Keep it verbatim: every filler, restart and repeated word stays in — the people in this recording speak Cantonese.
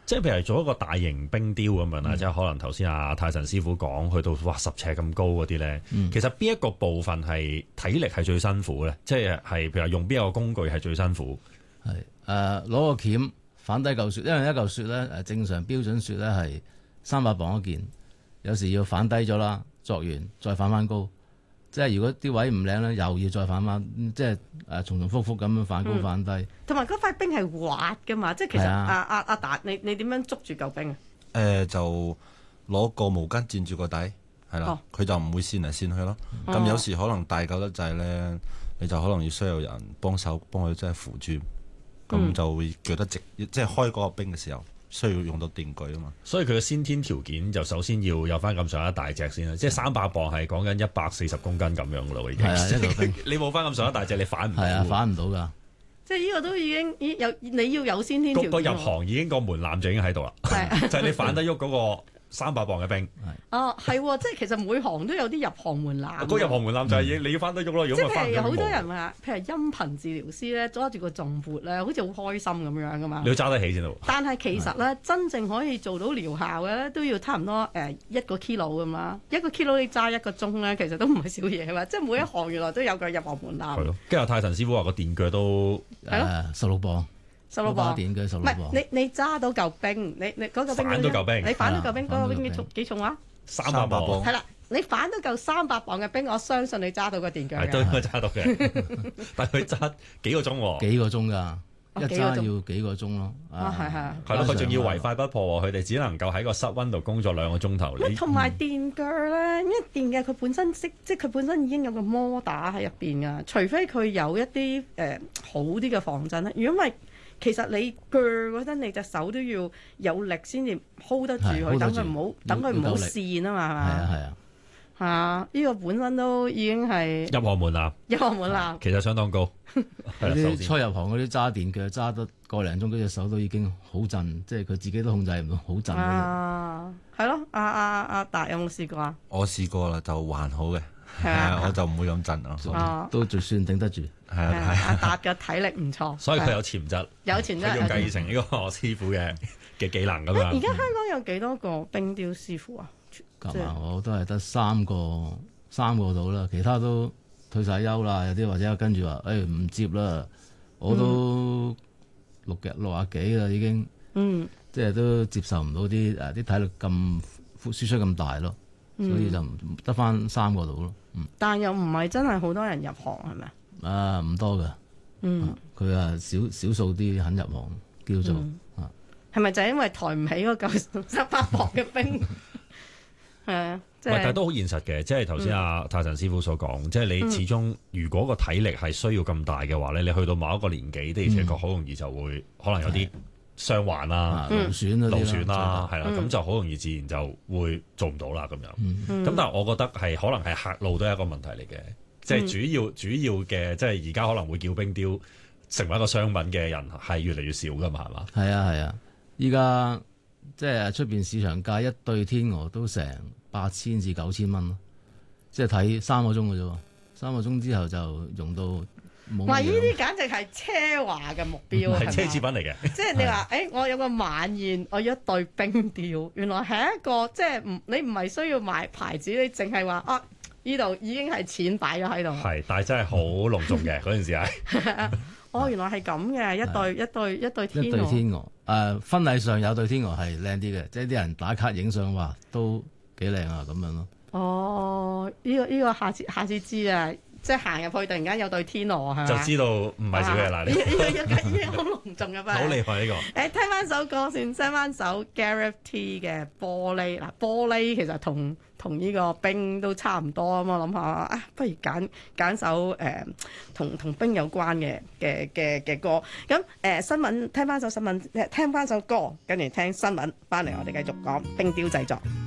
即係譬如做一個大型冰雕咁樣啦， 嗯、 即係可能頭先阿泰臣師傅講去到哇十尺咁高嗰啲咧， 嗯、 其實邊一個部分係體力係最辛苦咧？即係係譬如用邊一個工具係最辛苦？ 係誒攞個鉗反低嚿雪，因為一嚿雪咧誒正常標準雪咧係三百磅一件，有時要反低咗啦，作完再反翻高。即係如果啲位唔靚咧，又要再反翻，即係誒重重複複咁樣反高反低。 同埋嗰塊冰係滑噶嘛，即係其實阿阿阿達，你你點樣捉住嚿冰啊？ 誒、呃、就攞個毛巾墊住個底，係啦，佢、哦、就唔會跣嚟跣去咯。咁、哦、有時可能大嚿得滯咧，你就可能要需要人幫手幫佢即係扶住，咁、嗯、就會鋸得直。即係開嗰個冰嘅時候，需要用到電鋸啊嘛。 所以佢嘅先天條件就首先要有翻咁上下大隻先啦。即係三百磅係講緊一百四十公斤咁樣噶啦，已經。係啊，一個冰你冇翻咁上下大隻，你反唔到。係啊， 反唔到㗎。 即係呢個都已經已有你要有先天條件。 個入行已經個門檻就已經喺度啦，就係你反得喐嗰個三百磅嘅冰。 哦，係喎，即係其實每行都有啲入行門檻。 嗰入行門檻就係你要翻得喐咯，如果唔係翻唔到。 即係好多人話，譬如音頻治療師咧，揸住個重撥咧，好似好開心咁樣噶嘛。 你要揸得起先咯。 但係其實咧，真正可以做到療效嘅咧，都要差唔多誒一個 kilo 咁啦。一個 kilo 你揸一個鐘咧，其實都唔係少嘢嘛。即係每一行原來都有個入行門檻。 係咯。跟住泰臣師傅話個電鋸都係咯， 十六磅。 十六磅電鋸十六磅。 唔係你你揸到嚿冰，你你嗰嚿冰反到嚿冰， 你反到嚿冰嗰個冰幾重幾重啊？ 三百磅。 係啦，你反到嚿三百磅嘅冰，我相信你揸到個電鋸嘅。 係都應該揸到嘅，但係佢揸幾個鐘喎？ 幾個鐘㗎？一揸要幾個鐘咯。 啊係係。 係咯，佢仲要唯快不破喎，佢哋只能夠喺個室溫度工作兩個鐘頭。 同埋電鋸咧，因為電鋸佢本身即即係佢本身已經有個摩打喺入邊㗎，除非佢有一啲誒、呃、好啲嘅防震咧，如果唔係。其實你鋸嗰陣，你隻手都要有力先至 hold 得住佢，等佢唔好等佢唔好跣啊嘛，係嘛？ 係啊係啊， 係啊！呢個本身都已經係入行門檻， 入行門檻， 其實相當高。 啲初入行嗰啲揸電鋸揸得個零鐘，嗰隻手都已經好震，即係佢自己都控制唔到，好震。 啊，係咯，阿阿阿達有冇試過啊？ 我試過啦，就還好嘅。係啊，我就唔會咁震啊， 都仲算頂得住。 係啊，係阿達嘅體力唔錯， 所以佢有潛質， 有潛質， 佢要繼承呢個師傅嘅嘅技能咁樣。 而家香港有幾多個冰雕師傅啊？ 夾埋我都係得三個，三個到啦，其他都退晒休啦，有啲或者跟住話，誒唔接啦，我都六日六廿幾啦已經， 嗯， 即係都接受唔到啲誒啲體力咁輸出咁大咯。所以就得翻三個度咯，嗯。 但又唔係真係好多人入行係咪？ 啊，唔多噶， 嗯。 佢啊少少數啲肯入行，叫做、嗯、啊。 係咪就係因為抬唔起嗰嚿三百磅嘅冰？係啊，即係。 但係都好現實嘅，即係頭先阿泰臣師傅所講，嗯、即係你始終如果個體力係需要咁大嘅話咧，你去到某一個年紀，的而且確好容易就會、嗯、可能有啲。傷患啦、 勞損啦、 勞損啦，係啦，咁、 嗯、 就好容易自然就會做唔到啦咁樣。咁、 嗯、 但係我覺得係可能係客路都係一個問題嚟嘅，即、就、係、是、主要、嗯、主要嘅，即係而家可能會叫冰雕成為一個商品嘅人係越嚟越少噶嘛，係嘛？ 係啊係啊，依家即係出邊市場價一對天鵝都成八千至九千蚊咯，即係睇三個鐘嘅啫，三個鐘之後就用到。 哇！呢啲簡直係奢華嘅目標， 係奢侈品嚟嘅。 即係你話，誒、欸，我有個晚宴，我要一對冰雕，原來係一個即係唔，你唔係需要買牌子，你淨係話啊，呢度已經係錢擺咗喺度。 係，但係真係好隆重嘅嗰陣時係。 哦，原來係咁嘅，一對一對一對天鵝。 一對天鵝，誒、呃，婚禮上有對天鵝係靚啲嘅，即係啲人打卡影相話都幾靚啊咁樣咯。 哦，呢、這個呢、這個下次下次知啊！即係行入去，突然間有對天鵝，係咪？ 就知道唔係小嘢啦。呢呢個已經好隆重嘅吧？ 好厲害呢、這個！ 誒，聽翻首歌先，聽翻首 Gareth T 嘅玻璃嗱，玻璃其實同同呢個冰都差唔多啊嘛，我諗下啊，不如揀揀首誒同同冰有關嘅嘅嘅嘅歌。咁誒、呃、新聞聽翻首新聞，聽翻首歌，跟住聽新聞，翻嚟我哋繼續講冰雕製作。